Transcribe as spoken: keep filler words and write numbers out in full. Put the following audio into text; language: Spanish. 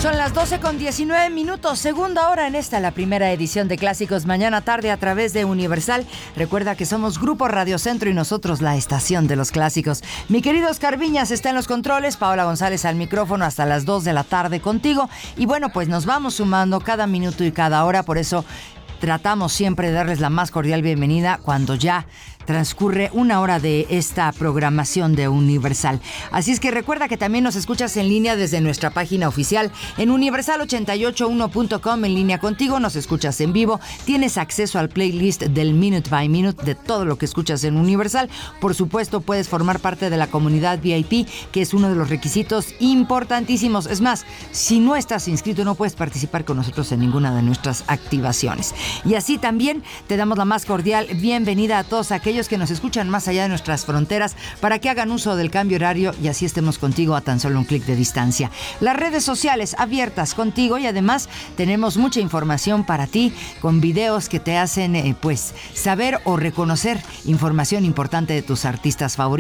Son las doce con diecinueve minutos, segunda hora en esta, la primera edición de Clásicos Mañana Tarde a través de Universal. Recuerda que somos Grupo Radio Centro y nosotros la estación de los clásicos. Mi querido Oscar Viñas está en los controles, Paola González al micrófono hasta las dos de la tarde contigo. Y bueno, pues nos vamos sumando cada minuto y cada hora, por eso tratamos siempre de darles la más cordial bienvenida cuando ya transcurre una hora de esta programación de Universal. Así es que recuerda que también nos escuchas en línea desde nuestra página oficial en universal ochenta y ocho uno punto com, en línea contigo, nos escuchas en vivo, tienes acceso al playlist del Minute by Minute de todo lo que escuchas en Universal. Por supuesto, puedes formar parte de la comunidad V I P, que es uno de los requisitos importantísimos. Es más, si no estás inscrito, no puedes participar con nosotros en ninguna de nuestras activaciones. Y así también te damos la más cordial bienvenida a todos aquellos que nos escuchan más allá de nuestras fronteras para que hagan uso del cambio horario y así estemos contigo a tan solo un clic de distancia. Las redes sociales abiertas contigo y además tenemos mucha información para ti con videos que te hacen eh, pues saber o reconocer información importante de tus artistas favoritos.